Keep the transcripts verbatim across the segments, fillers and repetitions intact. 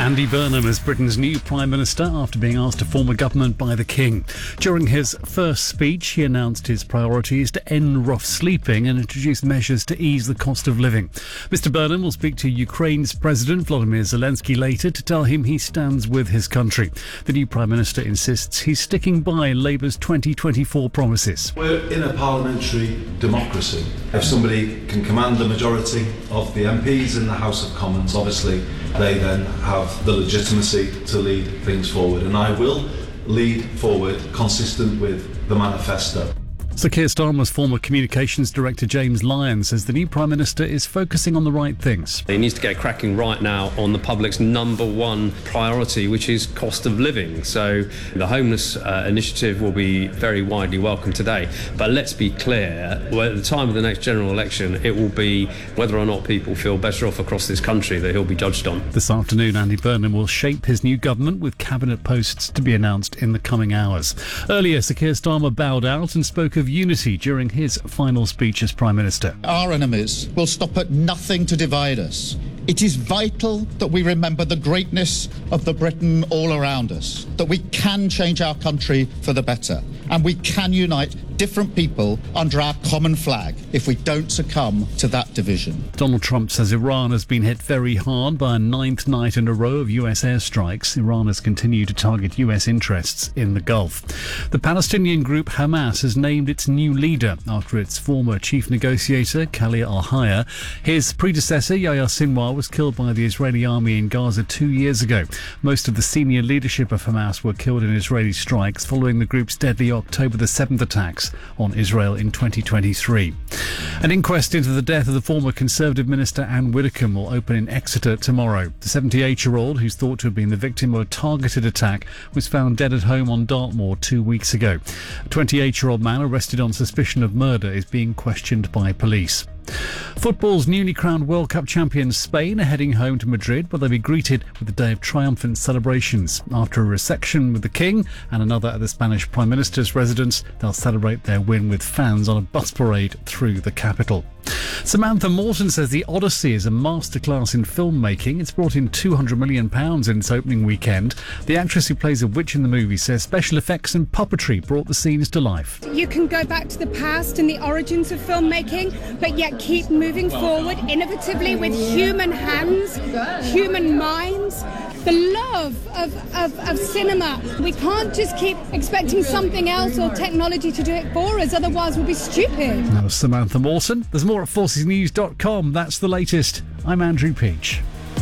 Andy Burnham is Britain's new Prime Minister after being asked to form a government by the King. During his first speech, he announced his priorities to end rough sleeping and introduce measures to ease the cost of living. Mister Burnham will speak to Ukraine's President Volodymyr Zelensky later to tell him he stands with his country. The new Prime Minister insists he's sticking by Labour's twenty twenty-four promises. We're in a parliamentary democracy. If somebody can command the majority of the M Ps in the House of Commons, obviously they then have the legitimacy to lead things forward, and I will lead forward consistent with the manifesto. Sir Keir Starmer's former communications director James Lyon says the new Prime Minister is focusing on the right things. He needs to get cracking right now on the public's number one priority, which is cost of living. So the homeless uh, initiative will be very widely welcome today. But let's be clear, well, at the time of the next general election, it will be whether or not people feel better off across this country that he'll be judged on. This afternoon, Andy Burnham will shape his new government with cabinet posts to be announced in the coming hours. Earlier, Sir Keir Starmer bowed out and spoke of unity during his final speech as Prime Minister. Our enemies will stop at nothing to divide us. It is vital that we remember the greatness of the Britain all around us, that we can change our country for the better, and we can unite different people under our common flag if we don't succumb to that division. Donald Trump says Iran has been hit very hard by a ninth night in a row of U S airstrikes. Iran has continued to target U S interests in the Gulf. The Palestinian group Hamas has named its new leader after its former chief negotiator, Khalil al-Hayya. His predecessor, Yahya Sinwar, was killed by the Israeli army in Gaza two years ago. Most of the senior leadership of Hamas were killed in Israeli strikes following the group's deadly October the seventh attacks on Israel in twenty twenty-three. An inquest into the death of the former Conservative minister Anne Widdecombe will open in Exeter tomorrow. The seventy-eight-year-old, who's thought to have been the victim of a targeted attack, was found dead at home on Dartmoor two weeks ago. A twenty-eight-year-old man arrested on suspicion of murder is being questioned by police. Football's newly crowned World Cup champions Spain are heading home to Madrid, where they'll be greeted with a day of triumphant celebrations. After a reception with the King and another at the Spanish Prime Minister's residence, they'll celebrate their win with fans on a bus parade through the capital. Samantha Morton says The Odyssey is a masterclass in filmmaking. It's brought in two hundred million pounds in its opening weekend. The actress who plays a witch in the movie says special effects and puppetry brought the scenes to life. You can go back to the past and the origins of filmmaking, but yet keep moving forward innovatively with human hands, human minds. The love of, of, of cinema. We can't just keep expecting something else or technology to do it for us, otherwise we'll be stupid. That was Samantha Morton. There's more at forces news dot com. That's the latest. I'm Andrew Peach.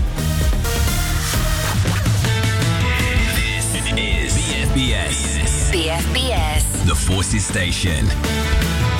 This is B F B S. B F B S. The Forces Station.